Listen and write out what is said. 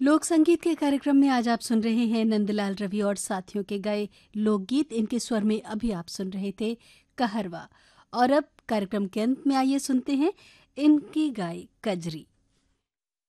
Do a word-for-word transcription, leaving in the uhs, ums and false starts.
लोक संगीत के कार्यक्रम में आज आप सुन रहे हैं नंदलाल रवि और साथियों के गाए लोकगीत। इनके स्वर में अभी आप सुन रहे थे कहरवा। और अब कार्यक्रम के अंत में आइए सुनते हैं इनकी गाई कजरी।